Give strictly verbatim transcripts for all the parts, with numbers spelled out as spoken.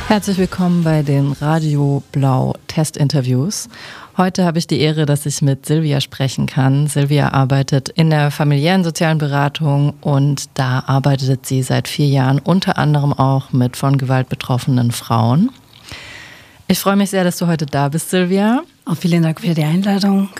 Herzlich willkommen bei den Radio Blau Testinterviews. Heute habe ich die Ehre, dass ich mit Silvia sprechen kann. Silvia arbeitet in der familiären sozialen Beratung und da arbeitet sie seit vier Jahren unter anderem auch mit von Gewalt betroffenen Frauen. Ich freue mich sehr, dass du heute da bist, Silvia. Auch vielen Dank für die Einladung.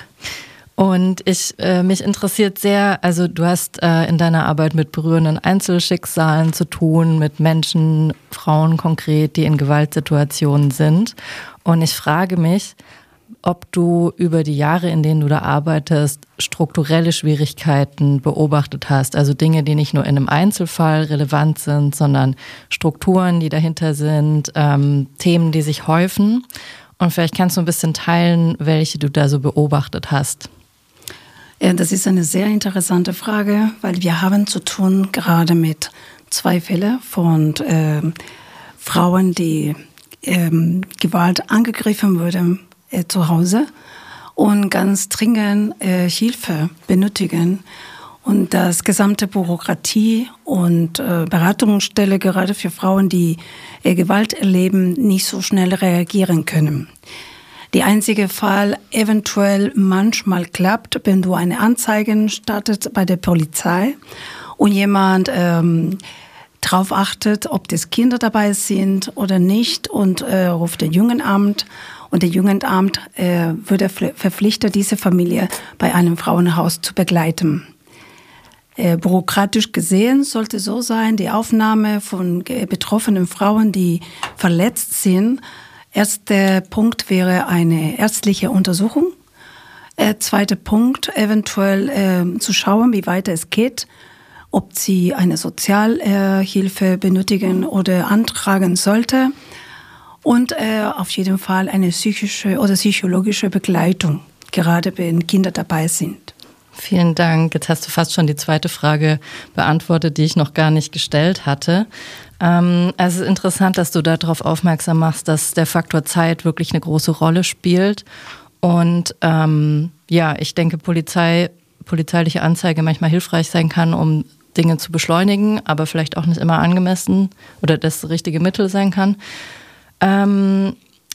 Und ich, äh, mich interessiert sehr, also du hast äh, in deiner Arbeit mit berührenden Einzelschicksalen zu tun, mit Menschen, Frauen konkret, die in Gewaltsituationen sind. Und ich frage mich, ob du über die Jahre, in denen du da arbeitest, strukturelle Schwierigkeiten beobachtet hast. Also Dinge, die nicht nur in einem Einzelfall relevant sind, sondern Strukturen, die dahinter sind, ähm, Themen, die sich häufen. Und vielleicht kannst du ein bisschen teilen, welche du da so beobachtet hast. Ja, das ist eine sehr interessante Frage, weil wir haben zu tun gerade mit zwei Fällen von äh, Frauen, die äh, Gewalt angegriffen wurden äh, zu Hause und ganz dringend äh, Hilfe benötigen. Und das gesamte Bürokratie und äh, Beratungsstelle gerade für Frauen, die äh, Gewalt erleben, nicht so schnell reagieren können. Der einzige Fall eventuell manchmal klappt, wenn du eine Anzeige startest bei der Polizei und jemand ähm, darauf achtet, ob das Kinder dabei sind oder nicht und äh, ruft den Jugendamt. Und der Jugendamt äh, würde verpflichtet, diese Familie bei einem Frauenhaus zu begleiten. Äh, bürokratisch gesehen sollte so sein, die Aufnahme von äh, betroffenen Frauen, die verletzt sind. Erster Punkt wäre eine ärztliche Untersuchung. Äh, zweiter Punkt, eventuell äh, zu schauen, wie weiter es geht, ob sie eine Sozialhilfe äh, benötigen oder antragen sollte. Und äh, auf jeden Fall eine psychische oder psychologische Begleitung, gerade wenn Kinder dabei sind. Vielen Dank. Jetzt hast du fast schon die zweite Frage beantwortet, die ich noch gar nicht gestellt hatte. Ähm, es ist interessant, dass du darauf aufmerksam machst, dass der Faktor Zeit wirklich eine große Rolle spielt. Und ähm, ja, ich denke, Polizei, polizeiliche Anzeige manchmal hilfreich sein kann, um Dinge zu beschleunigen, aber vielleicht auch nicht immer angemessen oder das richtige Mittel sein kann. Ähm,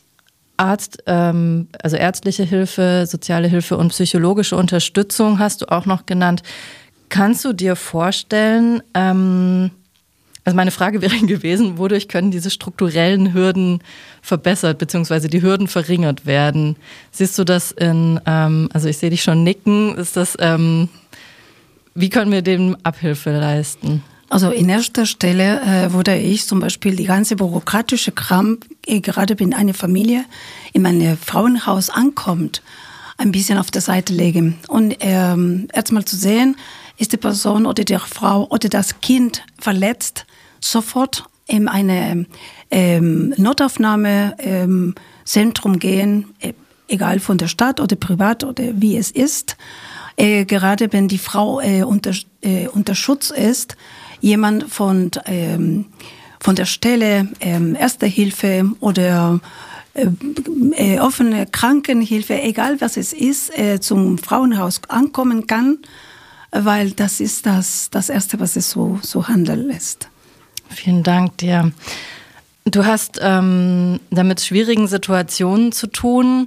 Arzt, ähm, also ärztliche Hilfe, soziale Hilfe und psychologische Unterstützung hast du auch noch genannt. Kannst du dir vorstellen, ähm, also meine Frage wäre gewesen, wodurch können diese strukturellen Hürden verbessert, beziehungsweise die Hürden verringert werden? Siehst du das in, ähm, also ich sehe dich schon nicken, ist das, ähm, wie können wir dem Abhilfe leisten? Also in erster Stelle äh, würde ich zum Beispiel die ganze bürokratische Kram, äh, gerade wenn eine Familie in ein Frauenhaus ankommt, ein bisschen auf der Seite legen. Und ähm, erstmal zu sehen, ist die Person oder die Frau oder das Kind verletzt, sofort in eine ähm, Notaufnahmezentrum ähm, gehen, äh, egal von der Stadt oder privat oder wie es ist. Äh, gerade wenn die Frau äh, unter, äh, unter Schutz ist, jemand von, ähm, von der Stelle ähm, Erste Hilfe oder äh, äh, offene Krankenhilfe, egal was es ist, äh, zum Frauenhaus ankommen kann, weil das ist das, das Erste, was es so, so handeln lässt. Vielen Dank dir. Du hast ähm, da mit schwierigen Situationen zu tun.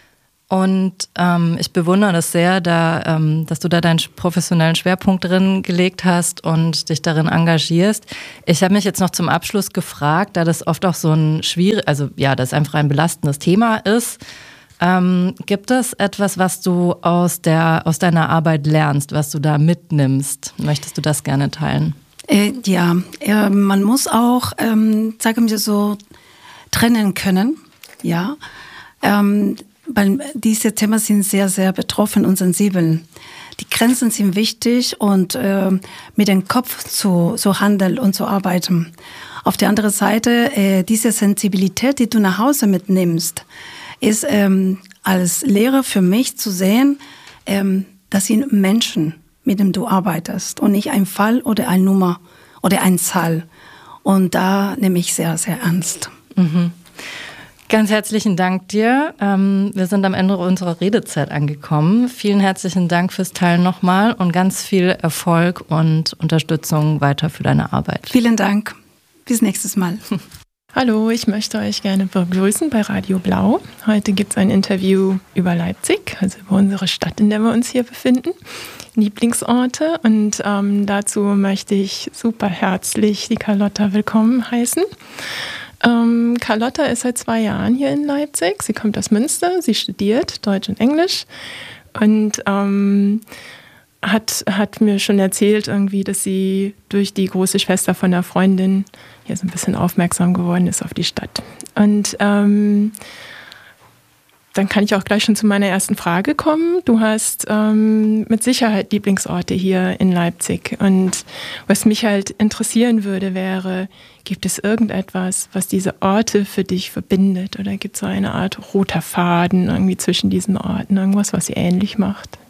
Und ähm, ich bewundere das sehr, da, ähm, dass du da deinen professionellen Schwerpunkt drin gelegt hast und dich darin engagierst. Ich habe mich jetzt noch zum Abschluss gefragt, da das oft auch so ein schwierig, also ja, das einfach ein belastendes Thema ist. Ähm, gibt es etwas, was du aus der aus deiner Arbeit lernst, was du da mitnimmst? Möchtest du das gerne teilen? Äh, ja, äh, man muss auch, ähm, sagen wir so, trennen können, ja. Ähm, Weil diese Themen sind sehr, sehr betroffen und sensibel. Die Grenzen sind wichtig und äh, mit dem Kopf zu, zu handeln und zu arbeiten. Auf der anderen Seite, äh, diese Sensibilität, die du nach Hause mitnimmst, ist ähm, als Lehrer für mich zu sehen, ähm, das sind Menschen, mit denen du arbeitest und nicht ein Fall oder eine Nummer oder eine Zahl. Und da nehme ich sehr, sehr ernst. Mhm. Ganz herzlichen Dank dir. Ähm, wir sind am Ende unserer Redezeit angekommen. Vielen herzlichen Dank fürs Teilen nochmal und ganz viel Erfolg und Unterstützung weiter für deine Arbeit. Vielen Dank. Bis nächstes Mal. Hallo, ich möchte euch gerne begrüßen bei Radio Blau. Heute gibt es ein Interview über Leipzig, also über unsere Stadt, in der wir uns hier befinden, Lieblingsorte. Und ähm, dazu möchte ich super herzlich die Carlotta willkommen heißen. Ähm, Carlotta ist seit zwei Jahren hier in Leipzig. Sie kommt aus Münster, sie studiert Deutsch und Englisch und ähm, hat, hat mir schon erzählt, irgendwie, dass sie durch die große Schwester von einer Freundin hier so ein bisschen aufmerksam geworden ist auf die Stadt. Und ähm, dann kann ich auch gleich schon zu meiner ersten Frage kommen. Du hast ähm, mit Sicherheit Lieblingsorte hier in Leipzig. Und was mich halt interessieren würde, wäre, gibt es irgendetwas, was diese Orte für dich verbindet? Oder gibt es so eine Art roter Faden irgendwie zwischen diesen Orten? Irgendwas, was sie ähnlich macht?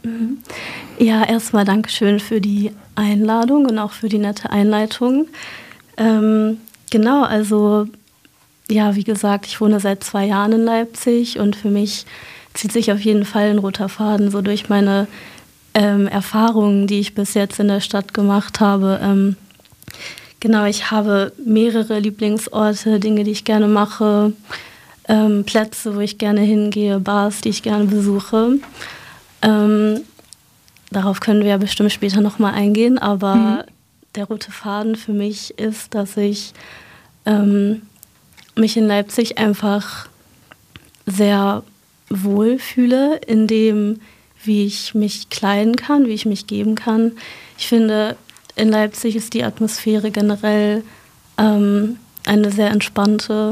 Ja, erstmal Dankeschön für die Einladung und auch für die nette Einleitung. Ähm, genau, also ja, wie gesagt, ich wohne seit zwei Jahren in Leipzig und für mich zieht sich auf jeden Fall ein roter Faden so durch meine ähm, Erfahrungen, die ich bis jetzt in der Stadt gemacht habe. Ähm, genau, ich habe mehrere Lieblingsorte, Dinge, die ich gerne mache, ähm, Plätze, wo ich gerne hingehe, Bars, die ich gerne besuche. Ähm, darauf können wir ja bestimmt später nochmal eingehen, aber mhm. der rote Faden für mich ist, dass ich ähm, mich in Leipzig einfach sehr wohl fühle in dem, wie ich mich kleiden kann, wie ich mich geben kann. Ich finde, in Leipzig ist die Atmosphäre generell ähm, eine sehr entspannte.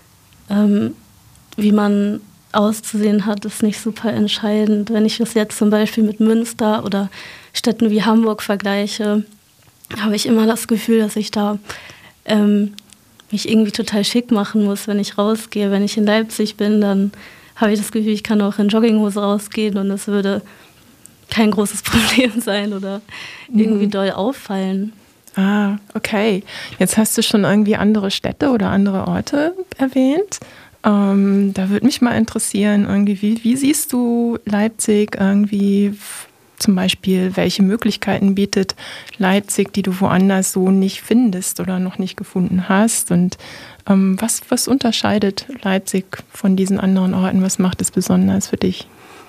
Ähm, wie man auszusehen hat, ist nicht super entscheidend. Wenn ich das jetzt zum Beispiel mit Münster oder Städten wie Hamburg vergleiche, habe ich immer das Gefühl, dass ich da ähm, mich irgendwie total schick machen muss, wenn ich rausgehe. Wenn ich in Leipzig bin, dann habe ich das Gefühl, ich kann auch in Jogginghose rausgehen und es würde kein großes Problem sein oder irgendwie mhm. doll auffallen. Ah, okay. Jetzt hast du schon irgendwie andere Städte oder andere Orte erwähnt. Ähm, da würde mich mal interessieren, irgendwie, wie, wie siehst du Leipzig irgendwie? Zum Beispiel, welche Möglichkeiten bietet Leipzig, die du woanders so nicht findest oder noch nicht gefunden hast? Und ähm, was, was unterscheidet Leipzig von diesen anderen Orten? Was macht es besonders für dich?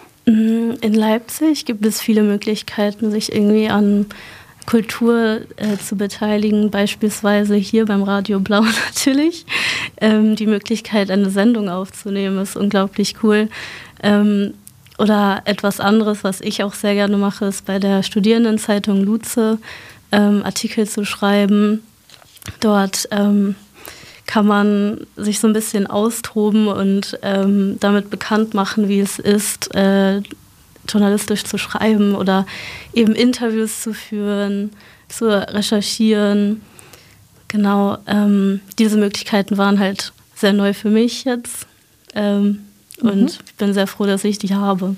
In Leipzig gibt es viele Möglichkeiten, sich irgendwie an Kultur äh, zu beteiligen. Beispielsweise hier beim Radio Blau natürlich. Ähm, die Möglichkeit, eine Sendung aufzunehmen, ist unglaublich cool. Ähm, Oder etwas anderes, was ich auch sehr gerne mache, ist bei der Studierendenzeitung Luze ähm, Artikel zu schreiben. Dort ähm, kann man sich so ein bisschen austoben und ähm, damit bekannt machen, wie es ist, äh, journalistisch zu schreiben oder eben Interviews zu führen, zu recherchieren. Genau, ähm, diese Möglichkeiten waren halt sehr neu für mich jetzt. Ähm, Und mhm. ich bin sehr froh, dass ich die habe.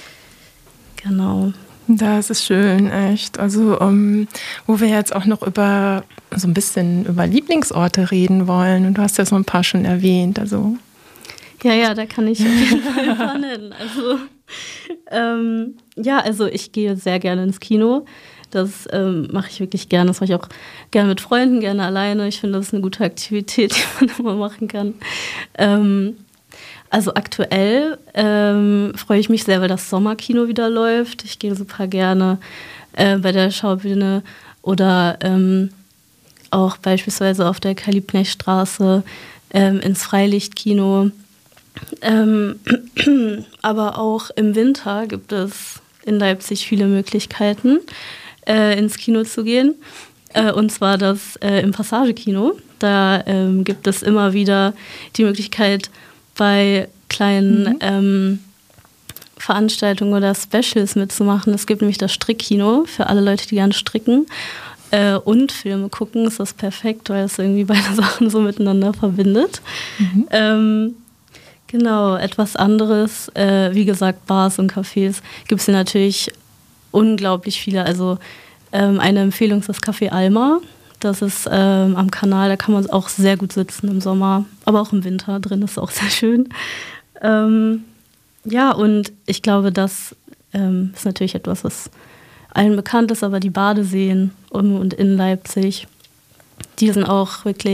Genau. Das ist schön, echt. Also, um, wo wir jetzt auch noch über so ein bisschen über Lieblingsorte reden wollen. Und du hast ja so ein paar schon erwähnt. Also. Ja, ja, da kann ich auf jeden Fall ein paar nennen. Also, ähm, ja, also ich gehe sehr gerne ins Kino. Das ähm, mache ich wirklich gerne. Das mache ich auch gerne mit Freunden, gerne alleine. Ich finde, das ist eine gute Aktivität, die man immer machen kann. Ähm, Also aktuell ähm, freue ich mich sehr, weil das Sommerkino wieder läuft. Ich gehe super gerne äh, bei der Schaubühne oder ähm, auch beispielsweise auf der Karl-Liebknecht-Straße ähm, ins Freilichtkino. Ähm, aber auch im Winter gibt es in Leipzig viele Möglichkeiten, äh, ins Kino zu gehen. Äh, und zwar das äh, im Passagekino. Da ähm, gibt es immer wieder die Möglichkeit, bei kleinen mhm. ähm, Veranstaltungen oder Specials mitzumachen. Es gibt nämlich das Strickkino für alle Leute, die gerne stricken äh, und Filme gucken. Ist das perfekt, weil es irgendwie beide Sachen so miteinander verbindet. Mhm. Ähm, genau, etwas anderes, äh, wie gesagt, Bars und Cafés gibt es hier natürlich unglaublich viele. Also ähm, eine Empfehlung ist das Café Alma. Das ist ähm, am Kanal, da kann man auch sehr gut sitzen im Sommer, aber auch im Winter drin ist auch sehr schön. Ähm, ja, und ich glaube, das ähm, ist natürlich etwas, was allen bekannt ist, aber die Badeseen um und in Leipzig, die sind auch wirklich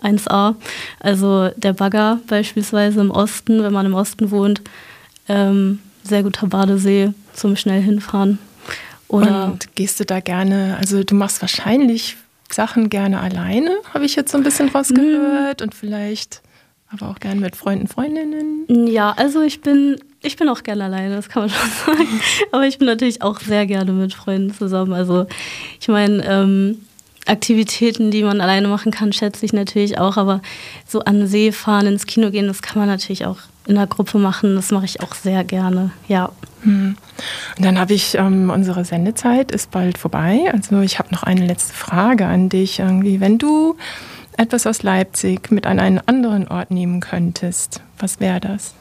eins A. Also der Bagger beispielsweise im Osten, wenn man im Osten wohnt, ähm, sehr guter Badesee zum schnell hinfahren. Oder und gehst du da gerne, also du machst wahrscheinlich Sachen gerne alleine, habe ich jetzt so ein bisschen rausgehört, mm. und vielleicht aber auch gerne mit Freunden, Freundinnen. Ja, also ich bin, ich bin auch gerne alleine, das kann man schon sagen. Aber ich bin natürlich auch sehr gerne mit Freunden zusammen. Also ich meine, ähm, Aktivitäten, die man alleine machen kann, schätze ich natürlich auch. Aber so an den See fahren, ins Kino gehen, das kann man natürlich auch in der Gruppe machen. Das mache ich auch sehr gerne, ja. Hm. Und dann habe ich, ähm, unsere Sendezeit ist bald vorbei. Also ich habe noch eine letzte Frage an dich. Irgendwie, wenn du etwas aus Leipzig mit an einen anderen Ort nehmen könntest, was wäre das?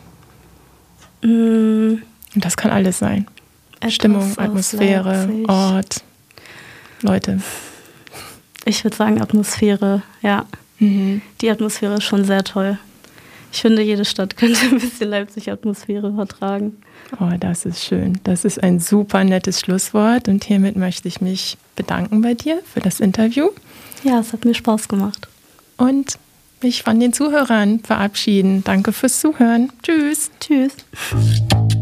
Mm. Und das kann alles sein. Etwas Stimmung, Atmosphäre, Leipzig. Ort, Leute. Ich würde sagen Atmosphäre, ja. Mhm. Die Atmosphäre ist schon sehr toll. Ich finde, jede Stadt könnte ein bisschen Leipzig-Atmosphäre vertragen. Oh, das ist schön. Das ist ein super nettes Schlusswort. Und hiermit möchte ich mich bedanken bei dir für das Interview. Ja, es hat mir Spaß gemacht. Und mich von den Zuhörern verabschieden. Danke fürs Zuhören. Tschüss. Tschüss.